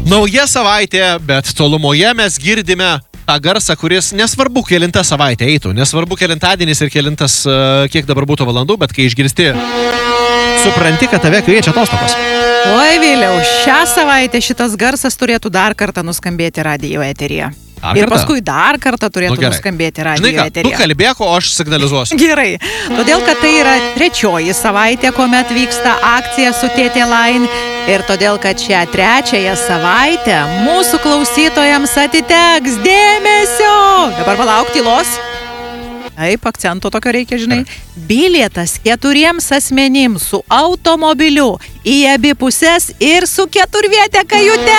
Nauja savaitė, bet tolumoje mes girdime tą garsą, kuris nesvarbu kelinta savaitė eitų, nesvarbu kelintadienis ir kelintas, kiek dabar būtų valandų, bet kai išgirsti, supranti, kad tave kviečia atostogos. Oi, Viliau, šią savaitę šitas garsas turėtų dar kartą nuskambėti radijo eteryje. Ir paskui dar kartą turėtų nuskambėti radijo eteryje. Tu kalbėk, o aš signalizuosiu. Gerai, todėl, kad tai yra trečioji savaitė, kuomet vyksta akcija su TT Line. Ir todėl, kad šią trečiąją savaitę mūsų klausytojams atiteks dėmesio. Dabar palauk tylos. Taip, akcento tokio reikia, žinai. Bilietas 4 asmenims su automobiliu į abi pusės ir su 4-viete kajute.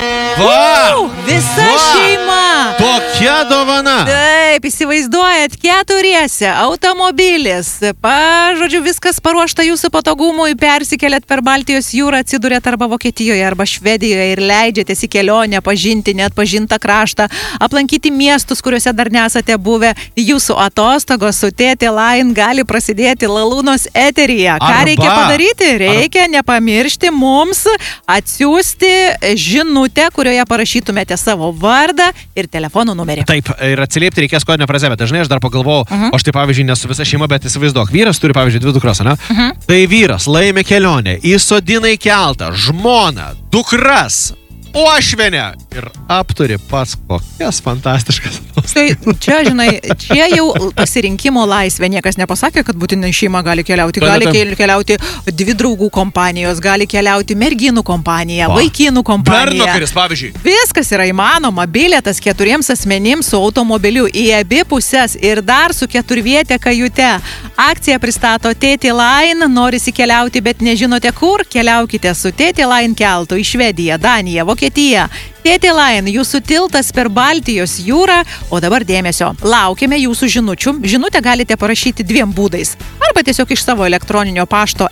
Visa šeima. Tokia dovana. Taip, įsivaizduojat, 4 automobilis. Žodžiu, viskas paruošta jūsų patogumui, persikeliat per Baltijos jūrą, atsidurėt arba Vokietijoje, arba Švedijoje ir leidžiatės į kelionę, pažinti neatpažintą kraštą, aplankyti miestus, kuriuose dar nesate buvę. Jūsų atostogos su TT Line gali prasidėti Lalūnos eteryje. Ką reikia padaryti? Reikia nepamiršti mums atsiųsti žinutę, kurioje parašytumėte savo vardą ir telefono numerį. Taip, ir atsiliepti reikės kodinę frazę, bet dažnai aš dar pagalvojau, aš tai pavyzdžiui nesu visa šeima, bet įsivaizduok, vyras turi pavyzdžiui 2 dukras, ne? Tai vyras laimi kelionę, įsodina į keltą, žmoną, dukras, uošvienę ir apturi pats kokias fantastiškas. Tai čia, žinai, čia jau pasirinkimo laisvė. Niekas nepasakė, kad būtinai šeima gali keliauti. Gali keliauti 2 draugų kompanijos, gali keliauti merginų kompanija, vaikinų kompanija. Bernokeris, pavyzdžiui. Viskas yra įmanoma. Bilietas 4 asmenims su automobiliu į abi pusės ir dar su 4-viete kajute. Akciją pristato TT Line. Norisi keliauti, bet nežinote kur? Keliaukite su TT Line keltu į Švediją, Daniją, Vokietiją. TT Line, jūsų tiltas per Baltijos jūrą, o dabar dėmesio. Laukiame jūsų žinučių. Žinutę galite parašyti 2 būdais. Arba tiesiog iš savo elektroninio pašto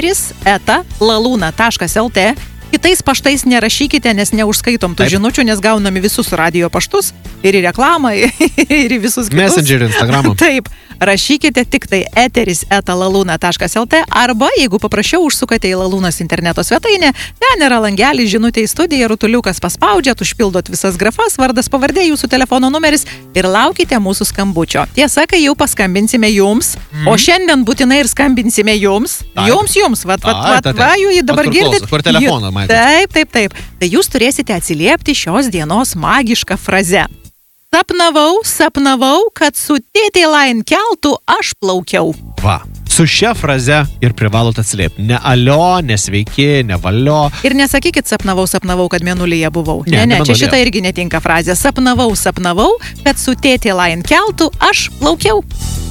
eteris@laluna.lt. Kitais paštais nerašykite, nes neužskaitom tų žinučių, nes gauname visus radio paštus ir į reklamą, ir į visus kitus. Messenger, Instagramą. Taip, rašykite tik tai eteris@laluna.lt arba, jeigu paprašiau, užsukate į Lalūnos interneto svetainę, ten yra langelis, žinutė į studiją, rutuliukas paspaudžiat, užpildot visas grafas, vardas, pavardė, jūsų telefono numeris ir laukite mūsų skambučio. Tiesa, kai jau paskambinsime jums, o šiandien būtinai ir skambinsime jums, jums, va, jų dabar girdit. Kur telefoną, Taip. Tai jūs turėsite atsiliepti šios dienos magišką frazę. Sapnavau, kad su TT Line keltu aš plaukiau. Va, su šia fraze ir privalot atsiliepti. Ne alio, ne sveiki, ne valio. Ir nesakykit sapnavau, kad mėnulyje buvau. Ne, čia šita irgi netinka frazė. Sapnavau, kad su TT Line keltu aš plaukiau.